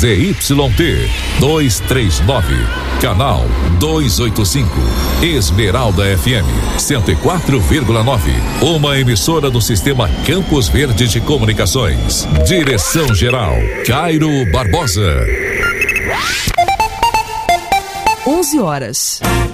ZYT 239, canal 285, Esmeralda FM 104,9, uma emissora do Sistema Campos Verde de Comunicações. Direção-geral, Cairo Barbosa. 11 horas.